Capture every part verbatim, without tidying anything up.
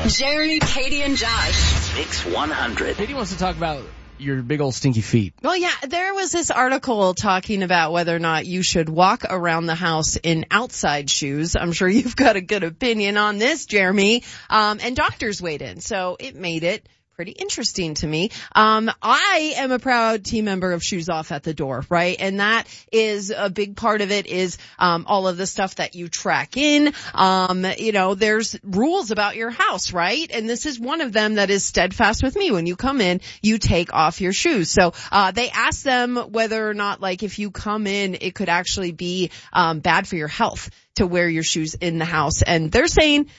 Jeremy, Katie, and Josh. Mix one hundred. Katie wants to talk about your big old stinky feet. Well, yeah, there was this article talking about whether or not you should walk around the house in outside shoes. I'm sure you've got a good opinion on this, Jeremy. Um, and doctors weighed in, so it made it pretty interesting to me. Um, I am a proud team member of Shoes Off at the Door, right? And that is a big part of it is, um, all of the stuff that you track in. Um, you know, there's rules about your house, right? And this is one of them that is steadfast with me. When you come in, you take off your shoes. So, uh, they asked them whether or not, like, if you come in, it could actually be, um, bad for your health to wear your shoes in the house. And they're saying,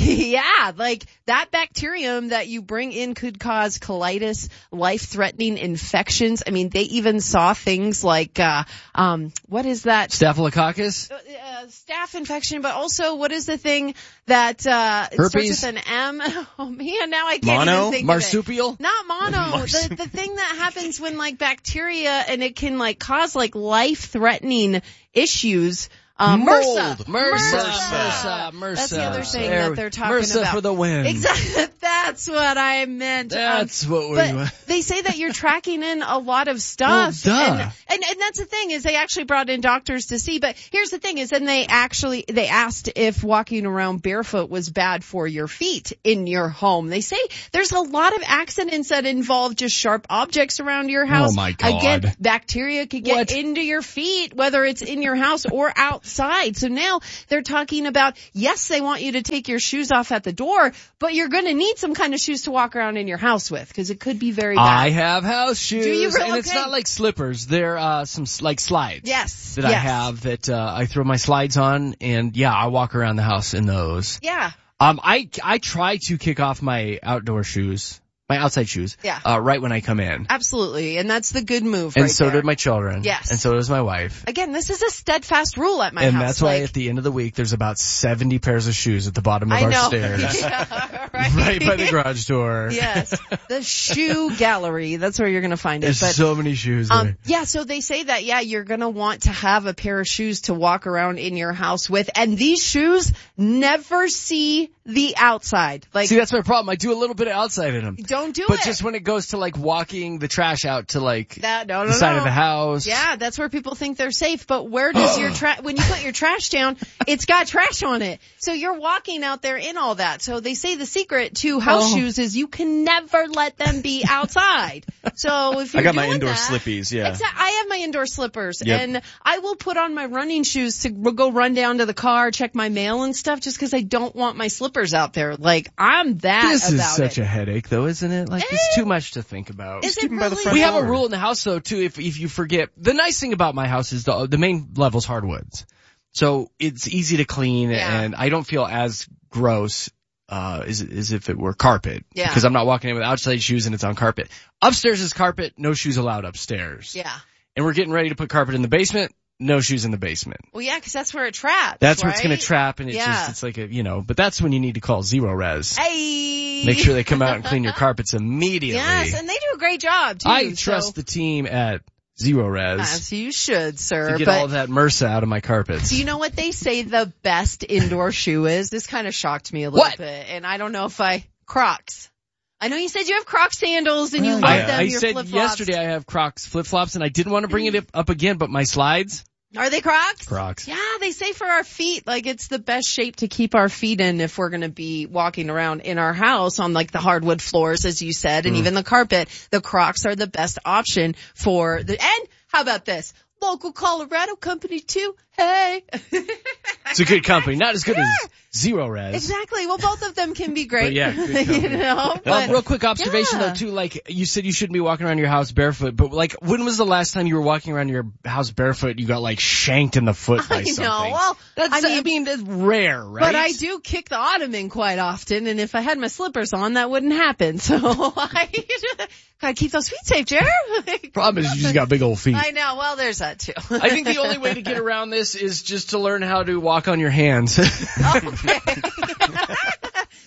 yeah, like that bacterium that you bring in could cause colitis, life-threatening infections. I mean, they even saw things like, uh, um, what is that? Staphylococcus? Uh, uh, staph infection, but also what is the thing that, uh, it Herpes? starts with an M? Oh man, now I can't Mono? even think Marsupial? of it. Not mono. the, the thing that happens when like bacteria and it can like cause like life-threatening issues. Um, Mold. MRSA. MRSA. MRSA. MRSA. That's the other thing There- that they're talking MRSA about. for the win. Exactly. That's what I meant. That's um, what we but want. they say that you're tracking in a lot of stuff. Well, duh. And, and, and that's the thing is they actually brought in doctors to see. But here's the thing is then they actually, they asked if walking around barefoot was bad for your feet in your home. They say there's a lot of accidents that involve just sharp objects around your house. Oh my God. Again, bacteria could get What? into your feet, whether it's in your house or outside. So now they're talking about, yes, they want you to take your shoes off at the door, but you're going to need some kind of shoes to walk around in your house with because it could be very bad. I have house shoes. Do you really? And it's Okay. not like slippers. They're, uh, some, s- like slides. Yes. That yes. I have that, uh, I throw my slides on and yeah, I walk around the house in those. Yeah. Um, I, I try to kick off my outdoor shoes, my outside shoes. Yeah. Uh, right when I come in. Absolutely. And that's the good move And right so there. did my children. Yes. And so does my wife. Again, this is a steadfast rule at my And house. that's why like, at the end of the week, there's about seventy pairs of shoes at the bottom of I our know. stairs. Yeah, right. Right by the garage door. Yes. The shoe gallery. That's where you're going to find it. There's But so many shoes there. Um, yeah, so they say that, yeah, you're gonna want to have a pair of shoes to walk around in your house with, and these shoes never see the outside. Like, See, that's my problem. I do a little bit of outside in them. don't do But it. just when it goes to like walking the trash out to like that, no, no, the side no. of the house. Yeah, that's where people think they're safe, but where does your trash, when you put your trash down, it's got trash on it. So you're walking out there in all that. So they say the secret to house Oh. shoes is you can never let them be outside. So if you're I got my doing indoor that, slippies, yeah. Exactly. I have my indoor slippers Yep. and I will put on my running shoes to go run down to the car, check my mail and stuff just because I don't want my slippers out there. Like, I'm that This about is such it. a headache though, isn't it? Like, it's too much to think about. Is it keep 'em by the really? front We have a door. rule in the house though too, if, if you forget. The nice thing about my house is the, the main level's hardwoods. So it's easy to clean Yeah. and I don't feel as gross, uh, as, as if it were carpet. Yeah. Because I'm not walking in with outside shoes and it's on carpet. Upstairs is carpet, no shoes allowed upstairs. Yeah. And we're getting ready to put carpet in the basement, no shoes in the basement. Well, yeah, because that's where it traps. That's where it's right? gonna trap and it's Yeah. just, it's like a, you know, but that's when you need to call Zero Res. Hey. Make sure they come out and clean your carpets immediately. Yes, and they do a great job too. I trust so. the team at Zero Res As you should, sir. to get but all of that MRSA out of my carpets. do you know what they say the best indoor shoe is? This kind of shocked me a little What? bit, and I don't know if I Crocs. I know you said you have Crocs sandals and you love I, them. I your said flip-flops. yesterday I have Crocs flip-flops and I didn't want to bring it up- up again, but my slides, Are they Crocs? Crocs. Yeah, they say for our feet, like it's the best shape to keep our feet in if we're going to be walking around in our house on like the hardwood floors, as you said, and Mm. even the carpet. The Crocs are the best option for the, and how about this? Local Colorado company too. Hey. It's a good company, not as good as Zero Res. Exactly. Well, both of them can be great. But yeah, good you company. know, Um, but real quick observation yeah. though too, like you said you shouldn't be walking around your house barefoot, but like when was the last time you were walking around your house barefoot and you got like shanked in the foot by I something? know. Well, That's, I I mean, mean, that's rare, right? but I do kick the ottoman quite often, and if I had my slippers on, that wouldn't happen. So I gotta keep those feet safe, Jer. Problem is you just got big old feet. I know. Well, there's that too. I think the only way to get around this is just to learn how to walk on your hands. Okay. And you'll be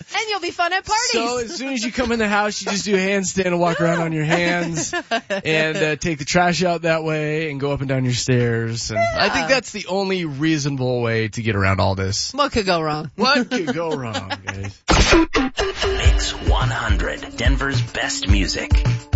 be fun at parties. So as soon as you come in the house, you just do a handstand and walk around on your hands and uh, take the trash out that way and go up and down your stairs. And Yeah. I think that's the only reasonable way to get around all this. What could go wrong? What could go wrong, guys? Mix one hundred, Denver's best music.